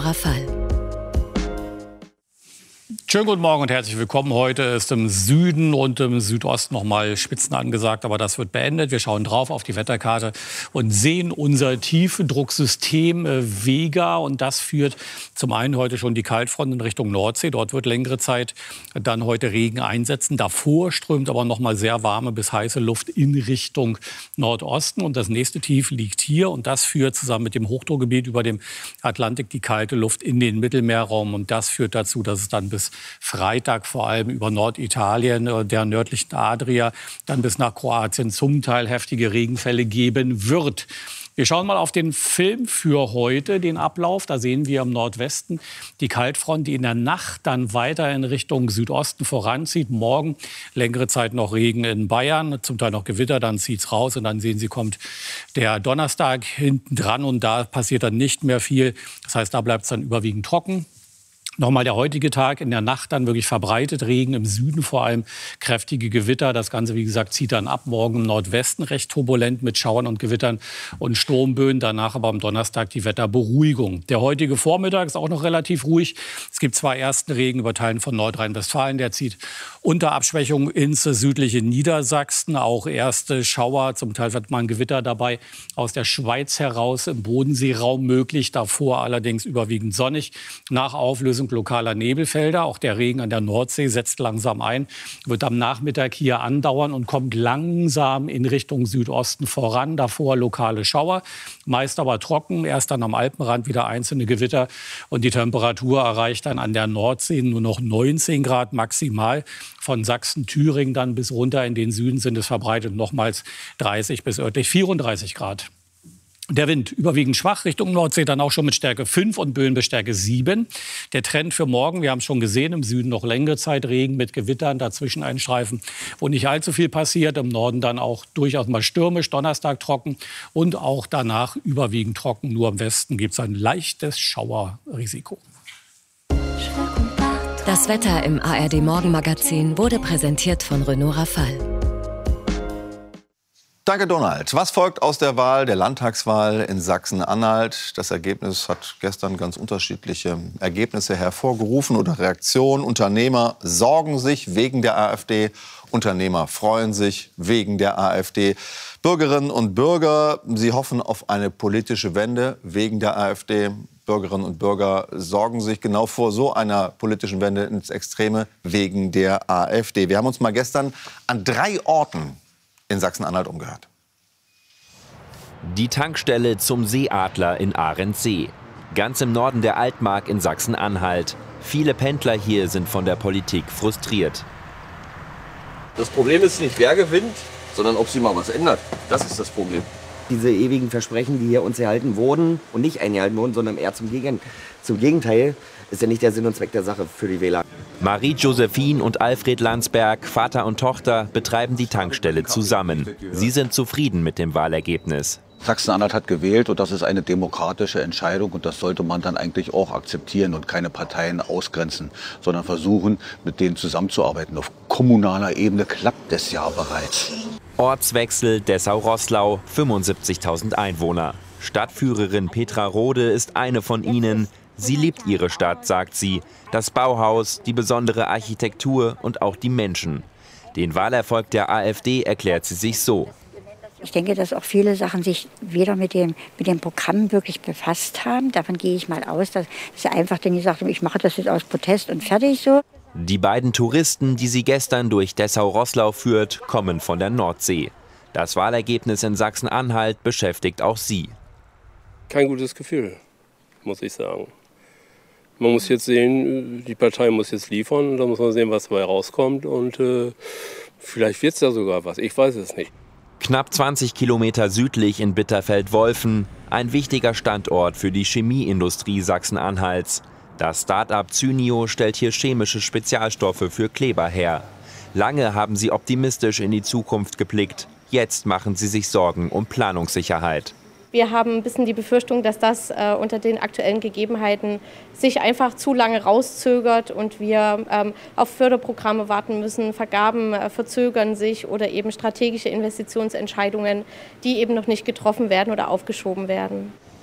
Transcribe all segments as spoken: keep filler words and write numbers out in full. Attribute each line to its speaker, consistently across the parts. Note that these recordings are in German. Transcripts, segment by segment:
Speaker 1: Renaud Rafal.
Speaker 2: Schönen guten Morgen und herzlich willkommen. Heute ist im Süden und im Südosten noch mal Spitzen angesagt, aber das wird beendet. Wir schauen drauf auf die Wetterkarte und sehen unser Tiefendrucksystem äh, Vega. Und das führt zum einen heute schon die Kaltfront in Richtung Nordsee. Dort wird längere Zeit dann heute Regen einsetzen. Davor strömt aber noch mal sehr warme bis heiße Luft in Richtung Nordosten. Und das nächste Tief liegt hier. Und das führt zusammen mit dem Hochdruckgebiet über dem Atlantik die kalte Luft in den Mittelmeerraum. Und das führt dazu, dass es dann bis Freitag vor allem über Norditalien, der nördlichen Adria, dann bis nach Kroatien zum Teil heftige Regenfälle geben wird. Wir schauen mal auf den Film für heute, den Ablauf. Da sehen wir im Nordwesten die Kaltfront, die in der Nacht dann weiter in Richtung Südosten voranzieht. Morgen längere Zeit noch Regen in Bayern, zum Teil noch Gewitter, dann zieht es raus. Und dann sehen Sie, kommt der Donnerstag hinten dran und da passiert dann nicht mehr viel. Das heißt, da bleibt es dann überwiegend trocken. Nochmal der heutige Tag, in der Nacht dann wirklich verbreitet Regen, im Süden vor allem kräftige Gewitter. Das Ganze, wie gesagt, zieht dann ab. Morgen im Nordwesten recht turbulent mit Schauern und Gewittern und Sturmböen. Danach aber am Donnerstag die Wetterberuhigung. Der heutige Vormittag ist auch noch relativ ruhig. Es gibt zwar ersten Regen über Teilen von Nordrhein-Westfalen. Der zieht unter Abschwächung ins südliche Niedersachsen. Auch erste Schauer, zum Teil wird mal ein Gewitter dabei, aus der Schweiz heraus im Bodenseeraum möglich. Davor allerdings überwiegend sonnig. Nach Auflösung lokaler Nebelfelder. Auch der Regen an der Nordsee setzt langsam ein, wird am Nachmittag hier andauern und kommt langsam in Richtung Südosten voran. Davor lokale Schauer, meist aber trocken. Erst dann am Alpenrand wieder einzelne Gewitter. Und die Temperatur erreicht dann an der Nordsee nur noch neunzehn Grad maximal. Von Sachsen, Thüringen dann bis runter in den Süden sind es verbreitet nochmals dreißig bis örtlich vierunddreißig Grad. Der Wind überwiegend schwach, Richtung Nordsee dann auch schon mit Stärke fünf und Böen bis Stärke sieben. Der Trend für morgen, wir haben es schon gesehen, im Süden noch längere Zeit Regen mit Gewittern, dazwischen ein Streifen, wo nicht allzu viel passiert. Im Norden dann auch durchaus mal stürmisch, Donnerstag trocken und auch danach überwiegend trocken. Nur im Westen gibt es ein leichtes Schauerrisiko.
Speaker 1: Das Wetter im A R D-Morgenmagazin wurde präsentiert von Renaud Rafal.
Speaker 3: Danke, Donald. Was folgt aus der Wahl, der Landtagswahl in Sachsen-Anhalt? Das Ergebnis hat gestern ganz unterschiedliche Ergebnisse hervorgerufen oder Reaktionen. Unternehmer sorgen sich wegen der AfD, Unternehmer freuen sich wegen der AfD. Bürgerinnen und Bürger, sie hoffen auf eine politische Wende wegen der AfD. Bürgerinnen und Bürger sorgen sich genau vor so einer politischen Wende ins Extreme wegen der AfD. Wir haben uns mal gestern an drei Orten in Sachsen-Anhalt umgehört.
Speaker 4: Die Tankstelle zum Seeadler in Ahrensee. Ganz im Norden der Altmark in Sachsen-Anhalt. Viele Pendler hier sind von der Politik frustriert.
Speaker 5: Das Problem ist nicht, wer gewinnt, sondern ob sie mal was ändert. Das ist das Problem.
Speaker 6: Diese ewigen Versprechen, die hier uns erhalten wurden und nicht eingehalten wurden, sondern eher zum, Gegen zum Gegenteil, ist ja nicht der Sinn und Zweck der Sache für die Wähler.
Speaker 4: Marie-Josephine und Alfred Landsberg, Vater und Tochter, betreiben die Tankstelle zusammen. Sie sind zufrieden mit dem Wahlergebnis.
Speaker 7: Sachsen-Anhalt hat gewählt und das ist eine demokratische Entscheidung und das sollte man dann eigentlich auch akzeptieren und keine Parteien ausgrenzen, sondern versuchen, mit denen zusammenzuarbeiten. Auf kommunaler Ebene klappt es ja bereits.
Speaker 4: Ortswechsel Dessau-Roßlau, fünfundsiebzigtausend Einwohner. Stadtführerin Petra Rode ist eine von ihnen. Sie liebt ihre Stadt, sagt sie. Das Bauhaus, die besondere Architektur und auch die Menschen. Den Wahlerfolg der AfD erklärt sie sich so.
Speaker 8: Ich denke, dass auch viele Sachen sich weder mit dem, mit dem Programm wirklich befasst haben. Davon gehe ich mal aus, dass sie einfach dann gesagt haben, ich mache das jetzt aus Protest und fertig so.
Speaker 4: Die beiden Touristen, die sie gestern durch Dessau-Roßlau führt, kommen von der Nordsee. Das Wahlergebnis in Sachsen-Anhalt beschäftigt auch sie.
Speaker 9: Kein gutes Gefühl, muss ich sagen. Man muss jetzt sehen, die Partei muss jetzt liefern, da muss man sehen, was dabei rauskommt und äh, vielleicht wird es ja sogar was, ich weiß es nicht.
Speaker 4: Knapp zwanzig Kilometer südlich in Bitterfeld-Wolfen, ein wichtiger Standort für die Chemieindustrie Sachsen-Anhalts. Das Start-up Cynio stellt hier chemische Spezialstoffe für Kleber her. Lange haben sie optimistisch in die Zukunft geblickt. Jetzt machen sie sich Sorgen um Planungssicherheit.
Speaker 10: Wir haben ein bisschen die Befürchtung, dass das äh, unter den aktuellen Gegebenheiten sich einfach zu lange rauszögert und wir ähm, auf Förderprogramme warten müssen. Vergaben äh, verzögern sich oder eben strategische Investitionsentscheidungen, die eben noch nicht getroffen werden oder aufgeschoben werden.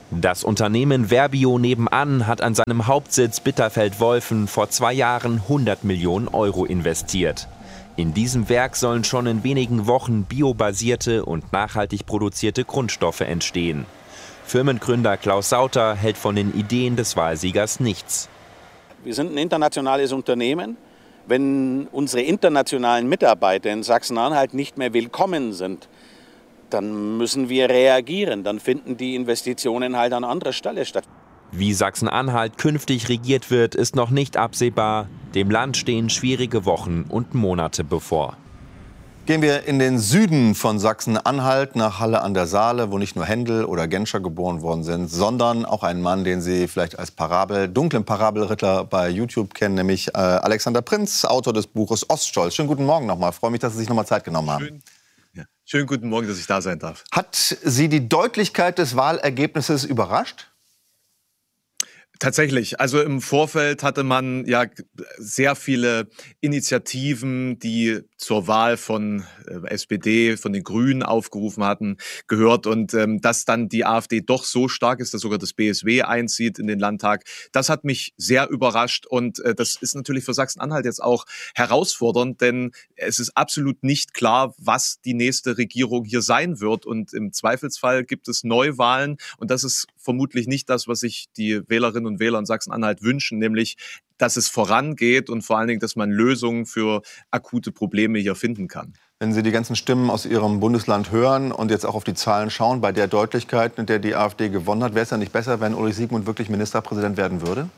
Speaker 4: Das Unternehmen Verbio nebenan hat an seinem Hauptsitz Bitterfeld-Wolfen vor zwei Jahren hundert Millionen Euro investiert. In diesem Werk sollen schon in wenigen Wochen biobasierte und nachhaltig produzierte Grundstoffe entstehen. Firmengründer Klaus Sauter hält von den Ideen des Wahlsiegers nichts.
Speaker 11: Wir sind ein internationales Unternehmen. Wenn unsere internationalen Mitarbeiter in Sachsen-Anhalt nicht mehr willkommen sind, dann müssen wir reagieren. Dann finden die Investitionen halt an anderer Stelle statt.
Speaker 4: Wie Sachsen-Anhalt künftig regiert wird, ist noch nicht absehbar. Dem Land stehen schwierige Wochen und Monate bevor.
Speaker 3: Gehen wir in den Süden von Sachsen-Anhalt nach Halle an der Saale, wo nicht nur Händel oder Genscher geboren worden sind, sondern auch ein Mann, den Sie vielleicht als Parabel, dunklen Parabelritter bei YouTube kennen, nämlich äh, Alexander Prinz, Autor des Buches Oststolz. Schönen guten Morgen nochmal. Ich freue mich, dass Sie sich nochmal Zeit genommen haben.
Speaker 12: Schön. Ja. Schönen guten Morgen, dass ich da sein darf.
Speaker 3: Hat Sie die Deutlichkeit des Wahlergebnisses überrascht?
Speaker 12: Tatsächlich. Also im Vorfeld hatte man ja sehr viele Initiativen, die zur Wahl von äh, S P D, von den Grünen aufgerufen hatten, gehört. Und ähm, dass dann die AfD doch so stark ist, dass sogar das B S W einzieht in den Landtag, das hat mich sehr überrascht. Und äh, das ist natürlich für Sachsen-Anhalt jetzt auch herausfordernd, denn es ist absolut nicht klar, was die nächste Regierung hier sein wird. Und im Zweifelsfall gibt es Neuwahlen. Und das ist vermutlich nicht das, was sich die Wählerinnen und Wähler in Sachsen-Anhalt wünschen, nämlich, dass es vorangeht und vor allen Dingen, dass man Lösungen für akute Probleme hier finden kann.
Speaker 3: Wenn Sie die ganzen Stimmen aus Ihrem Bundesland hören und jetzt auch auf die Zahlen schauen, bei der Deutlichkeit, mit der die AfD gewonnen hat, wäre es ja nicht besser, wenn Ulrich Siegmund wirklich Ministerpräsident werden würde?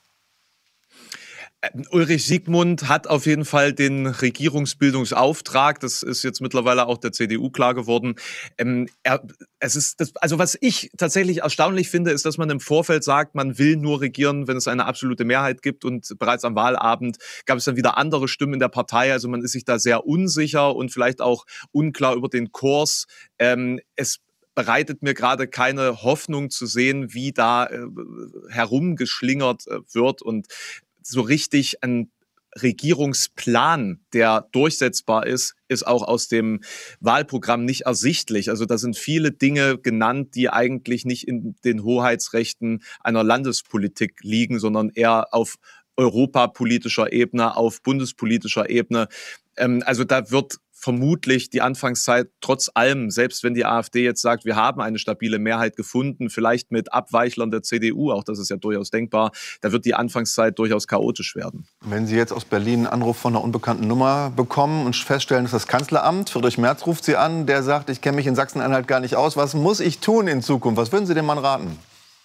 Speaker 12: Ulrich Siegmund hat auf jeden Fall den Regierungsbildungsauftrag. Das ist jetzt mittlerweile auch der C D U klar geworden. Ähm, er, es ist das, also was ich tatsächlich erstaunlich finde, ist, dass man im Vorfeld sagt, man will nur regieren, wenn es eine absolute Mehrheit gibt. Und bereits am Wahlabend gab es dann wieder andere Stimmen in der Partei. Also man ist sich da sehr unsicher und vielleicht auch unklar über den Kurs. Ähm, es bereitet mir gerade keine Hoffnung zu sehen, wie da äh, herumgeschlingert äh, wird und so richtig ein Regierungsplan, der durchsetzbar ist, ist auch aus dem Wahlprogramm nicht ersichtlich. Also da sind viele Dinge genannt, die eigentlich nicht in den Hoheitsrechten einer Landespolitik liegen, sondern eher auf europapolitischer Ebene, auf bundespolitischer Ebene. Ähm, also da wird vermutlich die Anfangszeit trotz allem, selbst wenn die AfD jetzt sagt, wir haben eine stabile Mehrheit gefunden, vielleicht mit Abweichlern der C D U, auch das ist ja durchaus denkbar, da wird die Anfangszeit durchaus chaotisch werden.
Speaker 3: Wenn Sie jetzt aus Berlin einen Anruf von einer unbekannten Nummer bekommen und feststellen, dass das Kanzleramt, Friedrich Merz ruft Sie an, der sagt, ich kenne mich in Sachsen-Anhalt gar nicht aus, was muss ich tun in Zukunft? Was würden Sie dem Mann raten?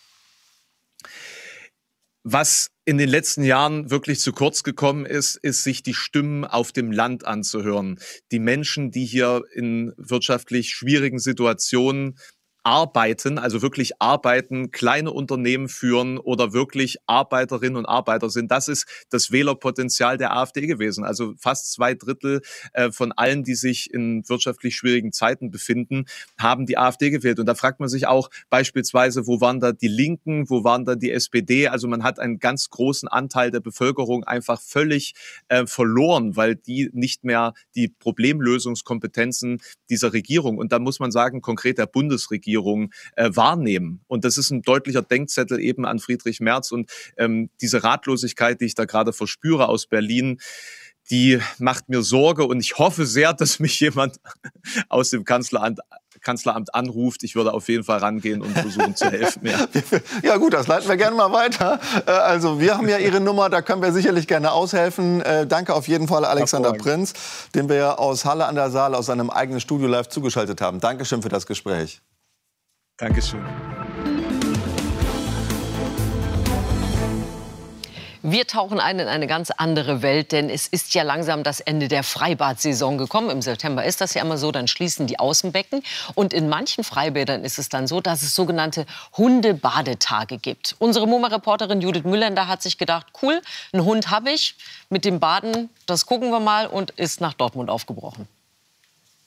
Speaker 12: Was in den letzten Jahren wirklich zu kurz gekommen ist, ist, sich die Stimmen auf dem Land anzuhören. Die Menschen, die hier in wirtschaftlich schwierigen Situationen arbeiten, also wirklich arbeiten, kleine Unternehmen führen oder wirklich Arbeiterinnen und Arbeiter sind. Das ist das Wählerpotenzial der AfD gewesen. Also fast zwei Drittel äh, von allen, die sich in wirtschaftlich schwierigen Zeiten befinden, haben die AfD gewählt. Und da fragt man sich auch beispielsweise, wo waren da die Linken, wo waren da die S P D? Also man hat einen ganz großen Anteil der Bevölkerung einfach völlig äh, verloren, weil die nicht mehr die Problemlösungskompetenzen dieser Regierung, und da muss man sagen, konkret der Bundesregierung, Äh, wahrnehmen. Und das ist ein deutlicher Denkzettel eben an Friedrich Merz. Und ähm, diese Ratlosigkeit, die ich da gerade verspüre aus Berlin, die macht mir Sorge. Und ich hoffe sehr, dass mich jemand aus dem Kanzleramt, Kanzleramt anruft. Ich würde auf jeden Fall rangehen und versuchen zu helfen. Ja.
Speaker 3: Ja gut, das leiten wir gerne mal weiter. Also wir haben ja Ihre Nummer, da können wir sicherlich gerne aushelfen. Äh, danke auf jeden Fall Alexander Prinz, den wir aus Halle an der Saale aus seinem eigenen Studio live zugeschaltet haben. Dankeschön für das Gespräch.
Speaker 12: Dankeschön.
Speaker 13: Wir tauchen ein in eine ganz andere Welt, denn es ist ja langsam das Ende der Freibad-Saison gekommen. Im September ist das ja immer so, dann schließen die Außenbecken. Und in manchen Freibädern ist es dann so, dass es sogenannte Hundebadetage gibt. Unsere MoMA-Reporterin Judith Müllender hat sich gedacht, cool, einen Hund habe ich, mit dem Baden, das gucken wir mal, und ist nach Dortmund aufgebrochen.